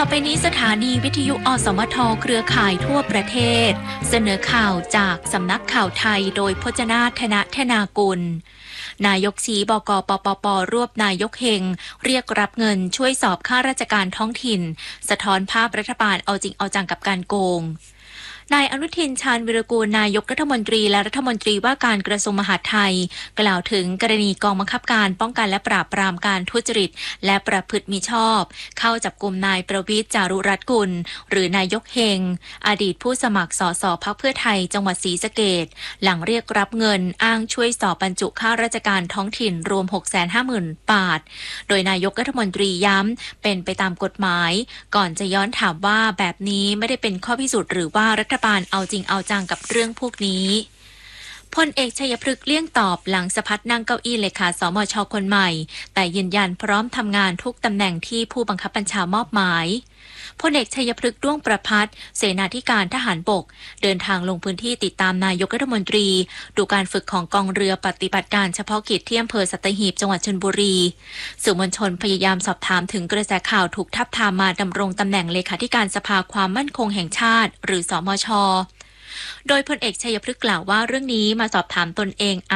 อไปนี้สถานีวิทยุอสมทเครือข่ายทั่วประเทศเสนอข่าวจากสำนักข่าวไทยโดยพจนาธนะธนากุลนายกชี้บก.ปปป.รวบนายกเฮงเรียกรับเงินช่วยสอบข้าราชการท้องถิ่นสะท้อนภาพรัฐบาลเอาจริงเอาจังกับการโกงนายอนุทินชาญวิรากูลนายกรัฐมนตรีและรัฐมนตรีว่าการกระทรวงมหาดไทยกล่าวถึงกรณีกองบังคับการป้องกันและปราบปรามการทุจริตและประพฤติมิชอบเข้าจับกุมนายประวิตร จารุรัตน์กุลหรือนายกเฮงอดีตผู้สมัครสสพรรคเพื่อไทยจังหวัดศรีสะเกษหลังเรียกรับเงินอ้างช่วยสอบบรรจุข้าราชการท้องถิ่นรวม 650,000 บาทโดยนายกรัฐมนตรีย้ำเป็นไปตามกฎหมายก่อนจะย้อนถามว่าแบบนี้ไม่ได้เป็นข้อพิสูจน์หรือว่ารัฐบาลเอาจริงเอาจังกับเรื่องพวกนี้พลเอกชัยพฤกษ์เลี่ยงตอบหลังสะพัดนั่งเก้าอี้เลขาสมช.คนใหม่แต่ยืนยันพร้อมทำงานทุกตำแหน่งที่ผู้บังคับบัญชามอบหมายพลเอกชัยพฤกษ์ด้วงประภัสเสนาธิการทหารบกเดินทางลงพื้นที่ติดตามนายกรัฐมนตรีดูการฝึกของกองเรือปฏิบัติการเฉพาะกิจที่อำเภอสัตหีบจังหวัดชลบุรีสื่อมวลชนพยายามสอบถามถึงกระแสข่าวถูกทับทามมาดำรงตำแหน่งเลขาธิการสภาความมั่นคงแห่งชาติหรือสมช.โดยพลเอกชัยพฤกษ์กล่าวว่าเรื่องนี้มาสอบถามตนเอง